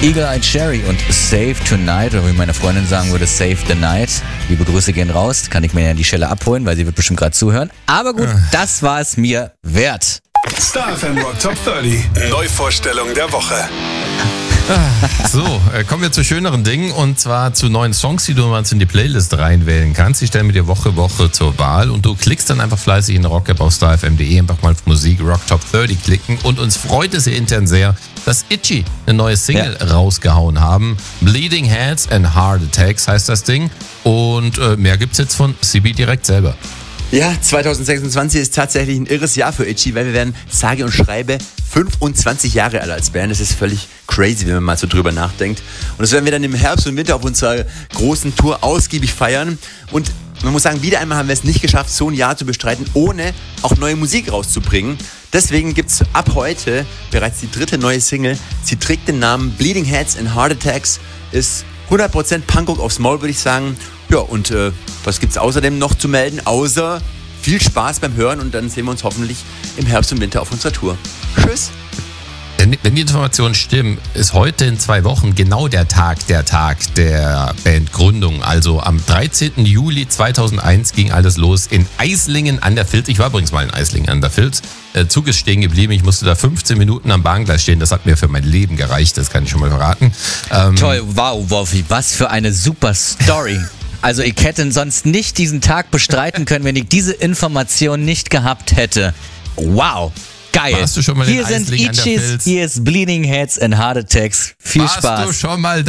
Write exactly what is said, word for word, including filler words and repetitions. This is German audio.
Eagle Eye Cherry und Save Tonight, oder wie meine Freundin sagen würde, Save the Night. Liebe Grüße gehen raus, kann ich mir ja an die Stelle abholen, weil sie wird bestimmt gerade zuhören. Aber gut, äh. das war es mir wert. Star F M Rock Top dreißig, Neuvorstellung der Woche. So, äh, kommen wir zu schöneren Dingen und zwar zu neuen Songs, die du mal in die Playlist reinwählen kannst. Die stellen wir dir Woche Woche zur Wahl und du klickst dann einfach fleißig in Rock-App auf star f m punkt d e, einfach mal auf Musik Rock Top dreißig klicken und uns freut es hier intern sehr, dass Itchy eine neue Single ja. rausgehauen haben. Bleeding Heads and Heart Attacks heißt das Ding und äh, mehr gibt's jetzt von C B direkt selber. Ja, zwanzig sechsundzwanzig ist tatsächlich ein irres Jahr für Itchy, weil wir werden sage und schreibe fünfundzwanzig Jahre alt als Band. Das ist völlig crazy, wenn man mal so drüber nachdenkt. Und das werden wir dann im Herbst und Winter auf unserer großen Tour ausgiebig feiern. Und man muss sagen, wieder einmal haben wir es nicht geschafft, so ein Jahr zu bestreiten, ohne auch neue Musik rauszubringen. Deswegen gibt's ab heute bereits die dritte neue Single. Sie trägt den Namen Bleeding Heads and Heart Attacks, ist hundert Prozent Punkrock aufs Maul, würde ich sagen. Ja, und äh, was gibt's außerdem noch zu melden, außer viel Spaß beim Hören und dann sehen wir uns hoffentlich im Herbst und Winter auf unserer Tour. Tschüss! Wenn die Informationen stimmen, ist heute in zwei Wochen genau der Tag, der Tag der Bandgründung. Also am dreizehnten Juli zweitausendeins ging alles los in Eislingen an der Vils. Ich war übrigens mal in Eislingen an der Vils. Der Zug ist stehen geblieben. Ich musste da fünfzehn Minuten am Bahngleis stehen. Das hat mir für mein Leben gereicht. Das kann ich schon mal verraten. Ähm Toll, wow, Wolfi, was für eine super Story. Also ich hätte sonst nicht diesen Tag bestreiten können, wenn ich diese Information nicht gehabt hätte. Wow. Geil. Warst du schon mal hier in sind Eislingen an der Itchys, Vils? hier ist Bleeding Heads and Heart Attacks. Viel Warst Spaß. du schon mal